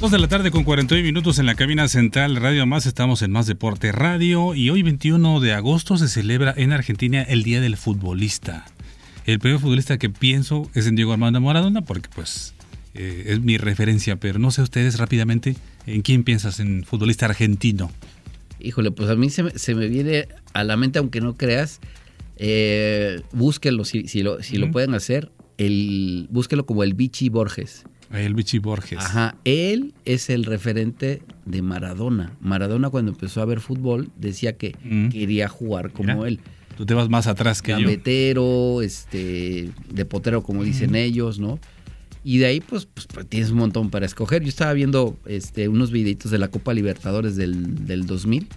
2:41 en la cabina central Radio Más. Estamos en Más Deporte Radio y hoy 21 de agosto se celebra en Argentina el Día del Futbolista. El primer futbolista que pienso es en Diego Armando Maradona porque pues es mi referencia, pero no sé ustedes rápidamente, ¿en quién piensas en futbolista argentino? Híjole, pues a mí se me viene a la mente, aunque no creas, búsquenlo si lo pueden hacer, búsquenlo como el Vichy Borges. El Vichy Borges. Ajá, él es el referente de Maradona. Maradona cuando empezó a ver fútbol decía que quería jugar como él. Tú te vas más atrás que Gambetero, de potero como dicen ellos, ¿no? Y de ahí pues tienes un montón para escoger. Yo estaba viendo unos videitos de la Copa Libertadores del 2000.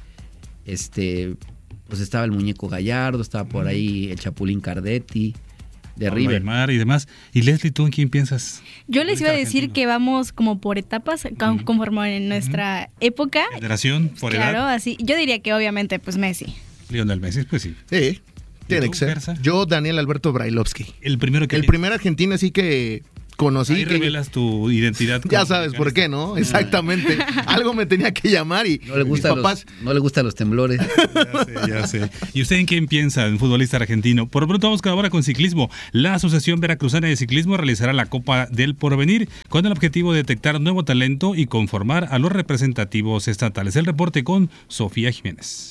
Pues estaba el Muñeco Gallardo, estaba por ahí el Chapulín Cardetti de River. Neymar y demás. Y Leslie, ¿tú en quién piensas? Yo les iba a decir que vamos como por etapas, conforme en nuestra época. Generación, por edad. Claro, así. Yo diría que obviamente pues Messi. Lionel Messi, pues sí. Sí, tiene que ser. Garza? Yo, Daniel Alberto Brailovsky. El primer argentino así que conocí. Ahí revelas tu identidad. Ya sabes por qué, ¿no? Exactamente. Algo me tenía que llamar y no le gustan los temblores. Ya sé. ¿Y usted en quién piensa, en futbolista argentino? Por lo pronto vamos ahora con ciclismo. La Asociación Veracruzana de Ciclismo realizará la Copa del Porvenir con el objetivo de detectar nuevo talento y conformar a los representativos estatales. El reporte con Sofía Jiménez.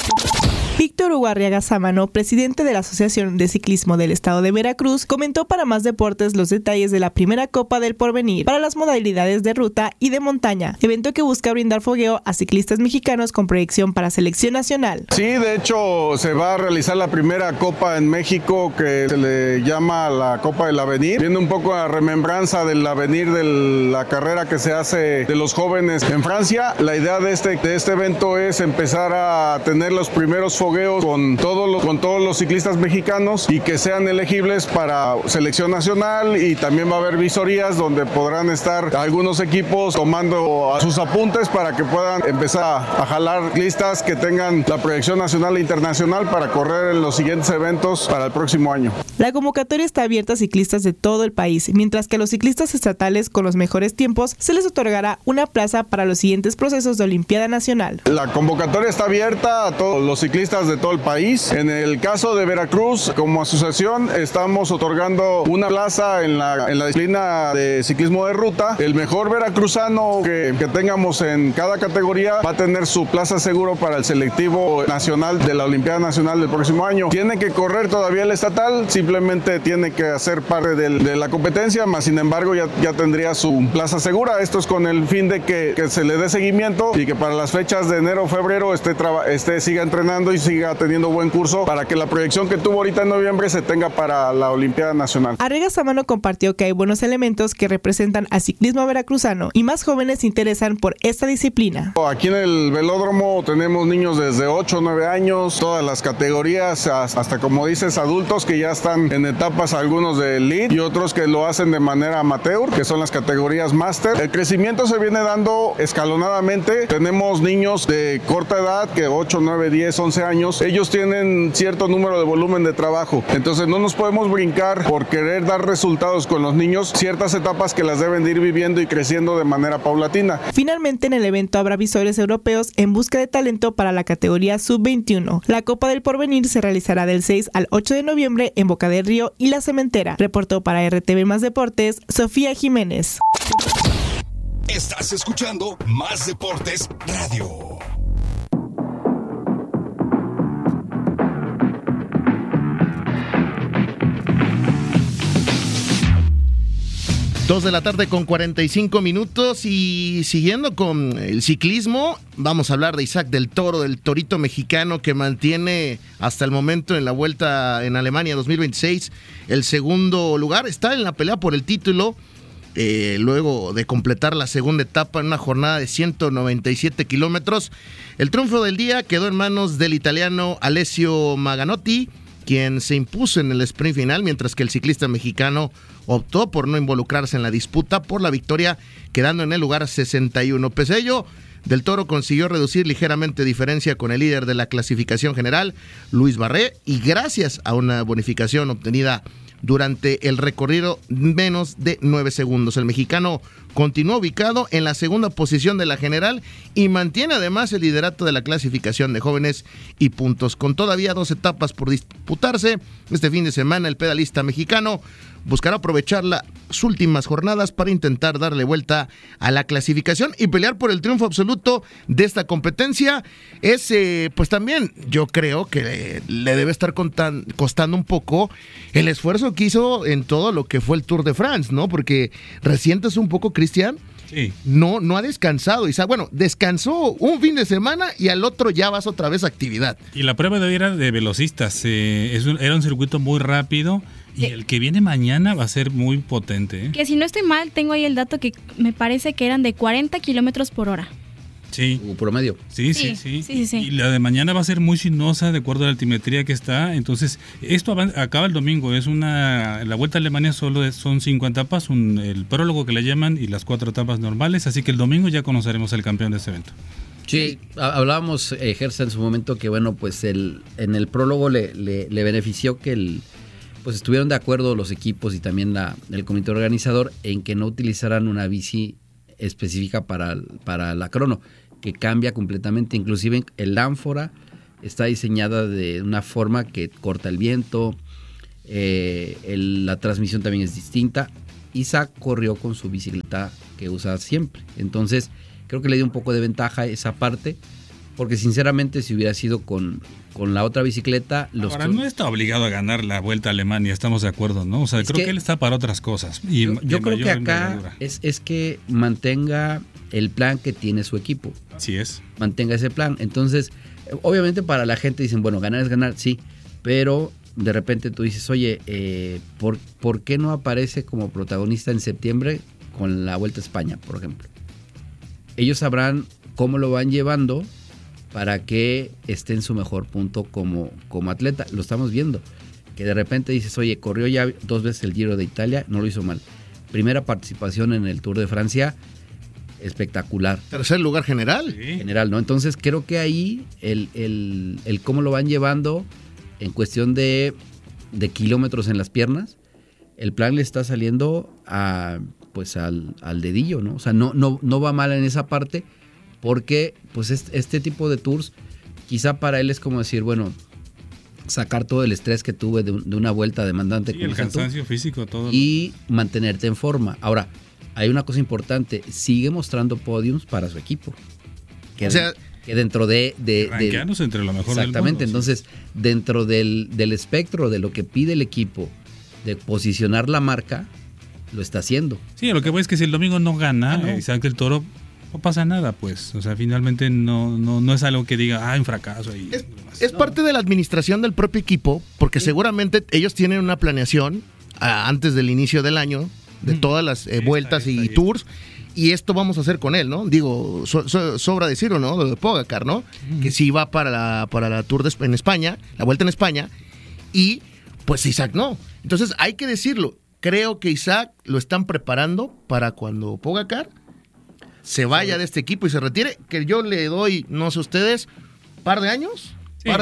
Víctor Ugarriaga Sámano, presidente de la Asociación de Ciclismo del Estado de Veracruz, comentó para Más Deportes los detalles de la primera Copa del Porvenir para las modalidades de ruta y de montaña, evento que busca brindar fogueo a ciclistas mexicanos con proyección para selección nacional. Sí, de hecho se va a realizar la primera Copa en México que se le llama la Copa del Avenir, viendo un poco a remembranza del avenir de la carrera que se hace de los jóvenes en Francia. La idea de este evento es empezar a tener los primeros fogueos con todos los ciclistas mexicanos y que sean elegibles para selección nacional, y también va a haber visorías donde podrán estar algunos equipos tomando a sus apuntes para que puedan empezar a jalar listas que tengan la proyección nacional e internacional para correr en los siguientes eventos para el próximo año. La convocatoria está abierta a ciclistas de todo el país, mientras que a los ciclistas estatales con los mejores tiempos se les otorgará una plaza para los siguientes procesos de Olimpiada Nacional. La convocatoria está abierta a todos los ciclistas de todo el país. En el caso de Veracruz, como asociación, estamos otorgando una plaza en la disciplina de ciclismo de ruta. El mejor veracruzano que tengamos en cada categoría va a tener su plaza seguro para el selectivo nacional de la Olimpiada Nacional del próximo año. Tiene que correr todavía el estatal, simplemente tiene que hacer parte de la competencia, más sin embargo ya tendría su plaza segura. Esto es con el fin de que se le dé seguimiento y que para las fechas de enero o febrero siga entrenando y siga teniendo buen curso para que la proyección que tuvo ahorita en noviembre se tenga para la Olimpiada Nacional. Arriaga Sámano compartió que hay buenos elementos que representan al ciclismo veracruzano y más jóvenes se interesan por esta disciplina. Aquí en el velódromo tenemos niños desde 8 o 9 años, todas las categorías, hasta como dices, adultos que ya están en etapas, algunos de elite y otros que lo hacen de manera amateur, que son las categorías máster. El crecimiento se viene dando escalonadamente. Tenemos niños de corta edad, que 8, 9, 10, 11 años, ellos tienen cierto número de volumen de trabajo, entonces no nos podemos brincar por querer dar resultados con los niños, ciertas etapas que las deben de ir viviendo y creciendo de manera paulatina. Finalmente, en el evento habrá visores europeos en busca de talento para la categoría sub-21. La Copa del Porvenir se realizará del 6 al 8 de noviembre en Boca del Río y La Cementera. Reportó para RTV Más Deportes, Sofía Jiménez. Estás escuchando Más Deportes Radio. 2:45 p.m. y siguiendo con el ciclismo, vamos a hablar de Isaac del Toro, del torito mexicano que mantiene hasta el momento en la Vuelta en Alemania 2026 el segundo lugar. Está en la pelea por el título luego de completar la segunda etapa en una jornada de 197 kilómetros. El triunfo del día quedó en manos del italiano Alessio Maganotti, quien se impuso en el sprint final, mientras que el ciclista mexicano optó por no involucrarse en la disputa por la victoria, quedando en el lugar 61. Pese a ello, Del Toro consiguió reducir ligeramente diferencia con el líder de la clasificación general, Luis Barré, y gracias a una bonificación obtenida durante el recorrido menos de 9 segundos. El mexicano continúa ubicado en la segunda posición de la general y mantiene además el liderato de la clasificación de jóvenes y puntos. Con todavía 2 etapas por disputarse, este fin de semana el pedalista mexicano buscará aprovechar las últimas jornadas para intentar darle vuelta a la clasificación y pelear por el triunfo absoluto de esta competencia. Es, pues también yo creo que le debe estar costando un poco el esfuerzo que hizo en todo lo que fue el Tour de France, ¿no? Porque resientes un poco, Cristian. Sí. No ha descansado. Bueno, descansó un fin de semana y al otro ya vas otra vez a actividad. Y la prueba de hoy era de velocistas. Era un circuito muy rápido. Y el que viene mañana va a ser muy potente, ¿eh? Que si no estoy mal, tengo ahí el dato que me parece que eran de 40 kilómetros por hora. Sí. Promedio. Sí. Y la de mañana va a ser muy sinuosa de acuerdo a la altimetría que está. Entonces, esto acaba el domingo. La Vuelta a Alemania solo son 5 etapas, el prólogo que le llaman y las 4 etapas normales. Así que el domingo ya conoceremos al campeón de este evento. Sí, hablábamos, Gersa, en su momento que, bueno, pues en el prólogo le benefició que pues estuvieron de acuerdo los equipos y también el comité organizador en que no utilizaran una bici específica para la crono, que cambia completamente. Inclusive el ánfora está diseñada de una forma que corta el viento, la transmisión también es distinta. Isaac corrió con su bicicleta que usa siempre, entonces creo que le dio un poco de ventaja esa parte, porque sinceramente si hubiera sido con la otra bicicleta... Ahora, no está obligado a ganar la Vuelta a Alemania, estamos de acuerdo, ¿no? O sea, creo que él está para otras cosas. Yo creo que acá es que mantenga el plan que tiene su equipo. Así es. Mantenga ese plan. Entonces, obviamente para la gente dicen, bueno, ganar es ganar, sí, pero de repente tú dices, oye, ¿por qué no aparece como protagonista en septiembre con la Vuelta a España, por ejemplo? Ellos sabrán cómo lo van llevando para que esté en su mejor punto como atleta. Lo estamos viendo, que de repente dices, oye, corrió ya 2 veces el Giro de Italia, no lo hizo mal. Primera participación en el Tour de Francia, espectacular. 3er lugar general. Sí. General, ¿no? Entonces creo que ahí el cómo lo van llevando en cuestión de kilómetros en las piernas, el plan le está saliendo al dedillo, ¿no? O sea, no va mal en esa parte, porque pues este tipo de tours quizá para él es como decir, bueno, sacar todo el estrés que tuve de una vuelta demandante, sí, el cansancio físico, todo, y mantenerte en forma. Ahora, hay una cosa importante, sigue mostrando podiums para su equipo, que dentro rankeándose entre lo mejor exactamente, del mundo, entonces sí. Dentro del espectro de lo que pide el equipo de posicionar la marca, lo está haciendo. Sí, lo que voy es que si el domingo no gana Isaac del Toro, no pasa nada, pues. O sea, finalmente no es algo que diga, un fracaso. Es parte de la administración del propio equipo, porque seguramente ellos tienen una planeación antes del inicio del año de todas las vueltas y tours, y esto vamos a hacer con él, ¿no? Digo, sobra decirlo, ¿no? Lo de Pogacar, ¿no? Que sí va para la Tour en España, la Vuelta en España, y pues Isaac no. Entonces hay que decirlo, creo que Isaac lo están preparando para cuando Pogacar se vaya de este equipo y se retire, que yo le doy, no sé ustedes, par de años.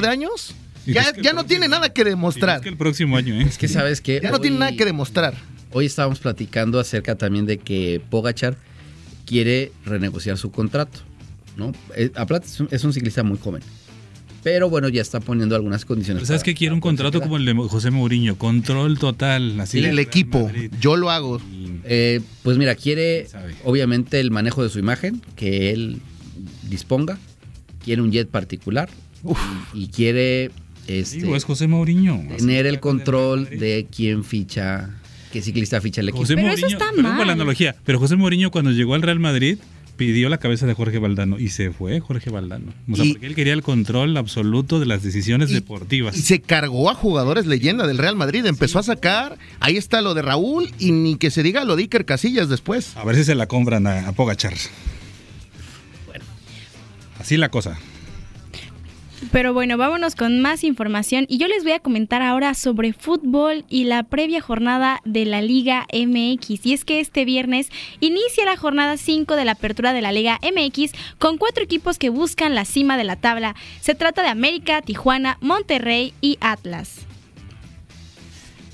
Sí, ya no tiene nada que demostrar. Es que el próximo año, Es que sabes que ya no tiene nada que demostrar. Hoy estábamos platicando acerca también de que Pogacar quiere renegociar su contrato, ¿no? Aparte es un ciclista muy joven, pero bueno, ya está poniendo algunas condiciones. Pero ¿sabes qué? Quiere un contrato como el de José Mourinho, control total, así. El equipo, yo lo hago. Pues mira, quiere obviamente el manejo de su imagen, que él disponga, quiere un jet particular y quiere es José Mourinho, tener el control de quién ficha, qué ciclista ficha el equipo. Pero Mourinho, eso está mal. La analogía, pero José Mourinho cuando llegó al Real Madrid pidió la cabeza de Jorge Valdano y se fue Jorge Valdano. O sea, porque él quería el control absoluto de las decisiones deportivas. Y se cargó a jugadores leyenda del Real Madrid. Empezó a sacar, ahí está lo de Raúl y ni que se diga lo de Iker Casillas después. A ver si se la compran a Pogacar. Bueno. Así la cosa. Pero bueno, vámonos con más información y yo les voy a comentar ahora sobre fútbol y la previa jornada de la Liga MX. Y es que este viernes inicia la jornada 5 de la apertura de la Liga MX con 4 equipos que buscan la cima de la tabla. Se trata de América, Tijuana, Monterrey y Atlas.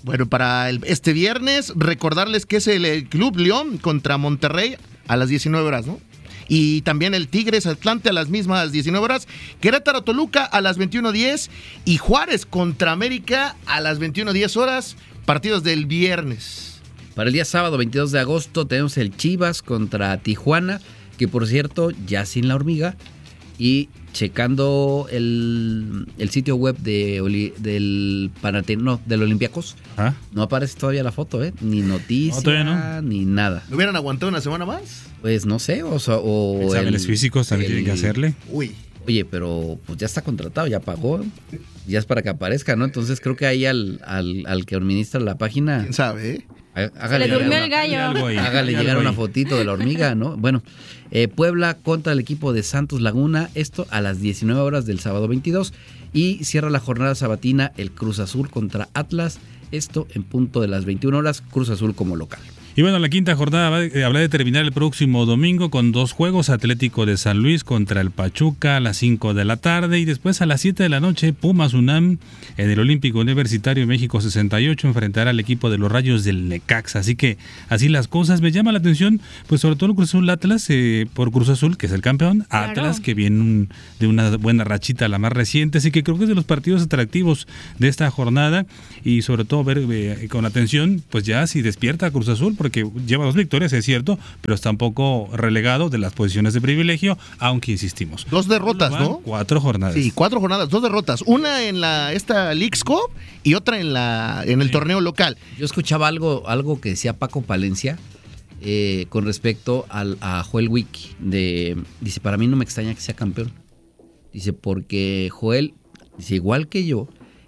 Bueno, para este viernes, recordarles que es el Club León contra Monterrey a las 19 horas, ¿no? Y también el Tigres Atlante a las mismas 19 horas, Querétaro Toluca a las 21:10 y Juárez contra América a las 21:10 horas, partidos del viernes. Para el día sábado 22 de agosto tenemos el Chivas contra Tijuana, que por cierto ya sin la hormiga, y checando el sitio web del Olympiacos, no aparece todavía la foto, ni noticia, no, ni nada. ¿No hubieran aguantado una semana más? Pues no sé, exámenes físicos también tienen que hacerle. Oye, pero pues ya está contratado, ya pagó, ya es para que aparezca, ¿no? Entonces creo que ahí al que administra la página... ¿Quién sabe? Le durmió el gallo. Hágale llegar una fotito de la hormiga, ¿no? Bueno, Puebla contra el equipo de Santos Laguna, esto a las 19 horas del sábado 22. Y cierra la jornada sabatina el Cruz Azul contra Atlas, esto en punto de las 21 horas, Cruz Azul como local. Y bueno, la quinta jornada habrá de terminar el próximo domingo con 2 juegos, Atlético de San Luis contra el Pachuca a las 5 de la tarde y después a las 7 de la noche Pumas UNAM en el Olímpico Universitario México 68 enfrentará al equipo de los Rayos del Necaxa. Así que así las cosas. Me llama la atención, pues sobre todo el Cruz Azul Atlas, por Cruz Azul, que es el campeón, claro. Atlas, que viene de una buena rachita, la más reciente, así que creo que es de los partidos atractivos de esta jornada y sobre todo ver con atención, pues ya si despierta Cruz Azul, porque lleva 2 victorias, es cierto, pero está un poco relegado de las posiciones de privilegio, aunque insistimos. 2 derrotas, ¿no? 4 jornadas. Sí, 4 jornadas, 2 derrotas. Una en esta Leagues Cup y otra en el torneo local. Yo escuchaba algo que decía Paco Palencia con respecto a Joel Wiki. Dice, para mí no me extraña que sea campeón. Dice, porque Joel, dice, igual que yo,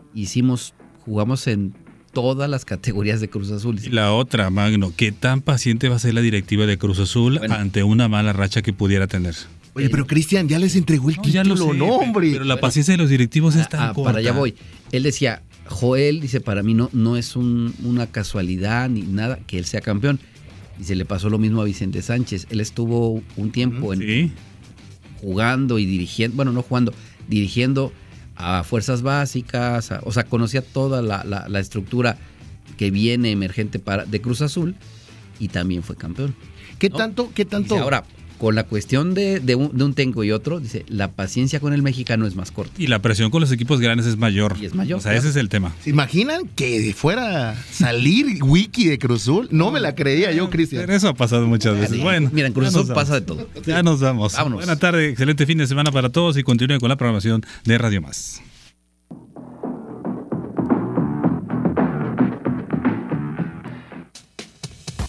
jugamos en todas las categorías de Cruz Azul. Y la otra, Magno, ¿qué tan paciente va a ser la directiva de Cruz Azul ante una mala racha que pudiera tener? Oye, pero Cristian ya les entregó el título, ya lo sé, no, hombre. Pero la paciencia de los directivos es tan corta. Para allá voy. Él decía, Joel, dice, para mí no es una casualidad ni nada que él sea campeón. Dice, le pasó lo mismo a Vicente Sánchez. Él estuvo un tiempo jugando y dirigiendo, bueno, no jugando, dirigiendo a fuerzas básicas, o sea, conocía toda la estructura que viene emergente de Cruz Azul y también fue campeón. ¿Qué tanto? Dice, ahora, con la cuestión de un técnico y otro, dice, la paciencia con el mexicano es más corta. Y la presión con los equipos grandes es mayor. Y es mayor. O sea, ese es el tema. ¿Se imaginan que fuera a salir Wiki de Cruz Azul? No me la creía yo, Cristian. Pero eso ha pasado muchas veces. Bueno, mira, en Cruz Azul pasa de todo. Ya nos vamos. Vámonos. Buena tarde, excelente fin de semana para todos y continúen con la programación de Radio Más.